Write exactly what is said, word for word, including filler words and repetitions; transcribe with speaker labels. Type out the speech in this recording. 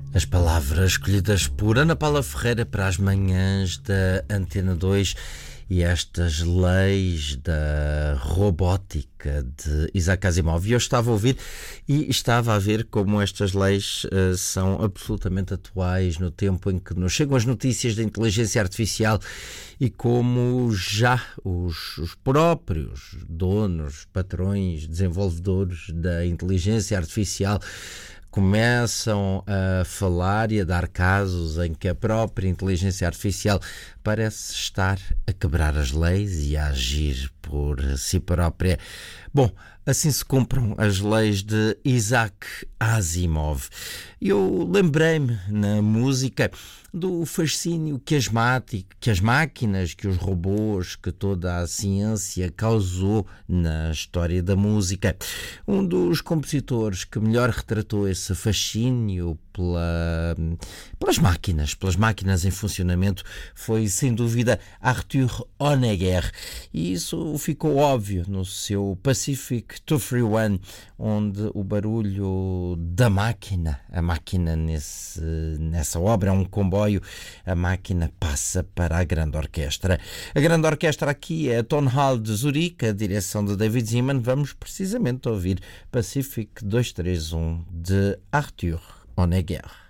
Speaker 1: As palavras escolhidas por Ana Paula Ferreira para as manhãs da Antena dois e estas leis da robótica de Isaac Asimov. E eu estava a ouvir e estava a ver como estas leis uh, são absolutamente atuais no tempo em que nos chegam as notícias da inteligência artificial e como já os, os próprios donos, patrões, desenvolvedores da inteligência artificial começam a falar e a dar casos em que a própria inteligência artificial parece estar a quebrar as leis e a agir por si própria. Bom, assim se cumpram as leis de Isaac Asimov. Eu lembrei-me na música do fascínio que as, que as máquinas, que os robôs, que toda a ciência causou na história da música. Um dos compositores que melhor retratou esse fascínio pela, pelas máquinas, pelas máquinas em funcionamento, foi sem dúvida Arthur Honegger. E isso ficou óbvio no seu Pacific dois três um, onde o barulho da máquina, a máquina nesse, nessa obra é um comboio, a máquina passa para a grande orquestra. A grande orquestra aqui é a Tonhalle de Zurique, a direção de David Ziman. Vamos precisamente ouvir Pacific dois três um de Arthur Honegger.